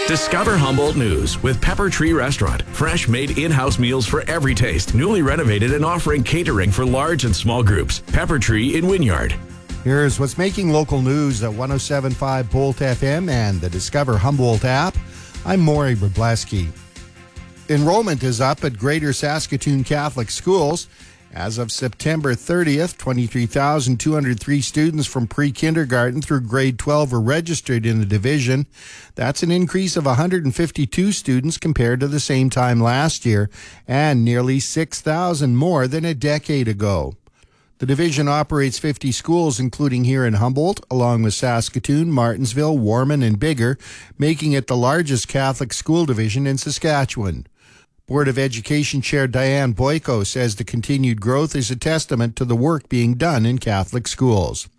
Discover Humboldt News with Pepper Tree Restaurant. Fresh made in-house meals for every taste. Newly renovated and offering catering for large and small groups. Pepper Tree in Wynyard. Here's what's making local news at 107.5 Bolt FM and the Discover Humboldt app. I'm Maury Wrobleski. Enrollment is up at Greater Saskatoon Catholic Schools. As of September 30th, 23,203 students from pre-kindergarten through grade 12 were registered in the division. That's an increase of 152 students compared to the same time last year, and nearly 6,000 more than a decade ago. The division operates 50 schools, including here in Humboldt, along with Saskatoon, Martensville, Warman, and Biggar, making it the largest Catholic school division in Saskatchewan. Board of Education Chair Diane Boyko says the continued growth is a testament to the work being done in Catholic schools.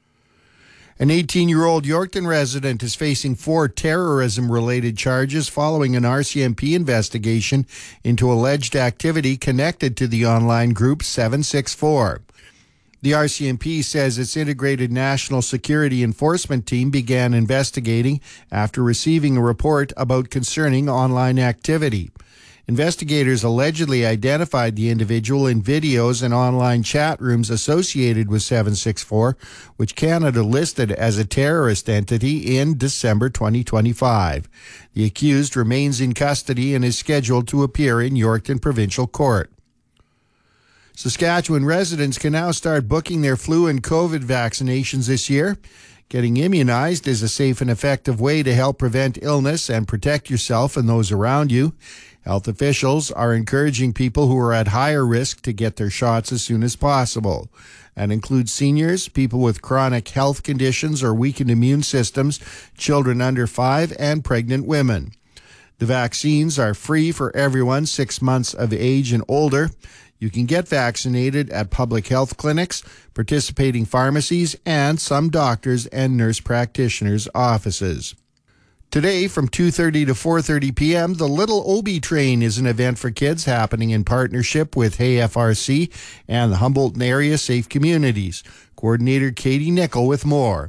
An 18-year-old Yorkton resident is facing 4 terrorism-related charges following an RCMP investigation into alleged activity connected to the online group 764. The RCMP says its Integrated National Security Enforcement Team began investigating after receiving a report about concerning online activity. Investigators allegedly identified the individual in videos and online chat rooms associated with 764, which Canada listed as a terrorist entity in December 2025. The accused remains in custody and is scheduled to appear in Yorkton Provincial Court. Saskatchewan residents can now start booking their flu and COVID vaccinations this year. Getting immunized is a safe and effective way to help prevent illness and protect yourself and those around you. Health officials are encouraging people who are at higher risk to get their shots as soon as possible. That includes seniors, people with chronic health conditions or weakened immune systems, children under 5, and pregnant women. The vaccines are free for everyone 6 months of age and older. You can get vaccinated at public health clinics, participating pharmacies, and some doctors' and nurse practitioners' offices. Today, from 2:30 to 4:30 p.m., the Little Obi Train is an event for kids happening in partnership with HayFRC and the Humboldt Area Safe Communities. Coordinator Katie Nickel with more.